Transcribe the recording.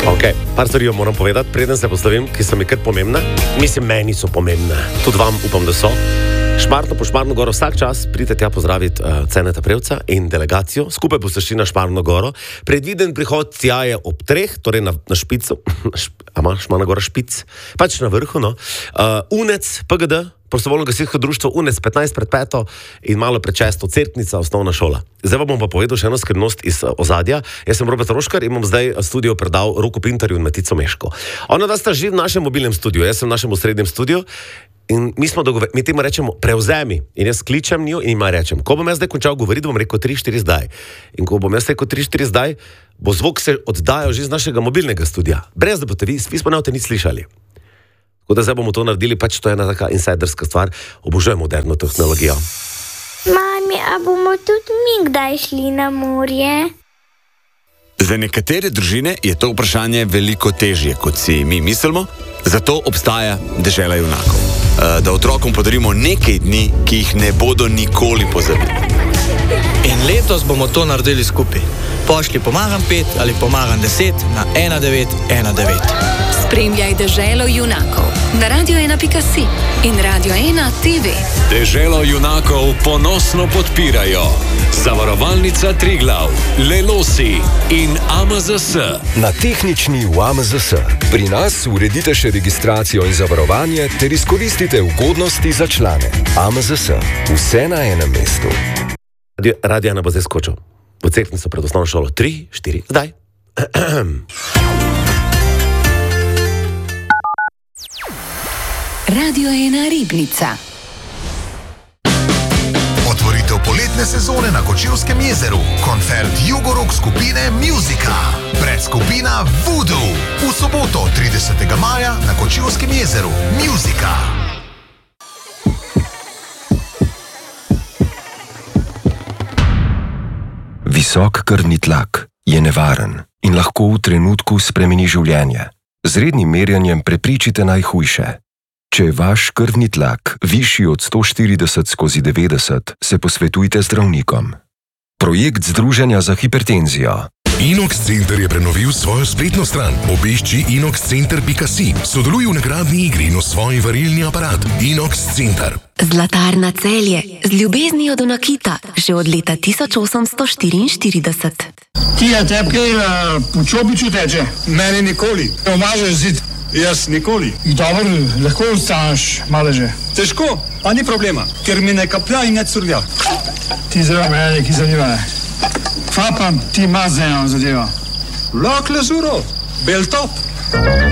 Ok, par stvari moram povedati, preden se postavim, ki so mi kar pomembne. Mislim, meni so pomembne. Tudi vam upam, da so. Šmartno po Šmartno goro vsak čas pridite tja pozdraviti Ceneta Prevca in delegacijo. Skupaj boste šli na Šmartno goro. Predviden prihod tja je ob 3, torej na špicu. Šmartna gora špic. Pač na vrhu, no. UNEC, PGD, prostovoljno gasilsko društvo UNEC, 15 pred 5 in malo pred 6, Cerknica, osnovna šola. Zdaj pa bom pa povedal še eno skrivnost iz ozadja. Jaz sem Robert Roškar in bom zdaj studio predal Roku Pintarju in Matico Meško. Ona da sta že v našem mobilnem studiu, jaz sem v našem osrednjem studiu. In mi temu rečemo prevzemi. In jaz kličem njo in ima rečem, ko bom jaz zdaj končal govoriti, bom rekel 3-4 zdaj. In ko bom jaz rekel 3-4 zdaj, bo zvok se oddajal že iz našega mobilnega studia. Brez da boste vi smo ne boste nič slišali. Tako da zdaj bomo to naredili, pač to je ena taka insiderska stvar. Obožujem moderno tehnologijo. Mami, a bomo tudi mi kdaj šli na morje? Za nekatere družine je to vprašanje veliko težje, kot si mi mislimo, zato obstaja dežela junakov. Da otrokom podarimo nekaj dni, ki jih ne bodo nikoli pozabili. In letos bomo to naredili skupaj. Pošlji pomagam 5 ali pomagam 10 na 1919. Spremljaj deželo junakov na radio1.si in Radio 1 TV. Deželo junakov ponosno podpirajo Zavarovalnica Triglav, Lelosi in AMZS. Na tehnični v AMZS. Pri nas uredite še registracijo in zavarovanje ter izkoristite ugodnosti za člane. AMZS. Vse na enem mestu. Radio 1 bo zdaj skočil. V Cerknico pred osnovno šolo. 3-4 zdaj. Radio 1 Ribnica. Otvoritev poletne sezone na Kočevskem jezeru. Koncert Jugorok skupine Musica. Predskupina Voodoo. V soboto 30. maja na Kočevskem jezeru. Musica. Visok krvni tlak je nevaren in lahko v trenutku spremeni življenje. Z rednim merjenjem preprečite najhujše. Če je vaš krvni tlak višji od 140/90, se posvetujte z zdravnikom. Projekt Združenja za hipertenzijo. Inox Center je prenovil svojo spletno stran. Obišči inoxcenter.si. Sodeluj v nagradni igri in osvoji varilni aparat. Inox Center. Zlatarna Celje z ljubeznijo do nakita že od leta 1844. Ti je tepke po čopiču teče? Meni nikoli. Omažeš zid? Jaz nikoli. Dobro, lahko ostaneš maleže. Težko, a ni problema, ker mi ne kaplja in ne curlja. Ti zelo mene neki zanima. Kva pa ti ima za eno zadevo? Lak lezuro, bel top.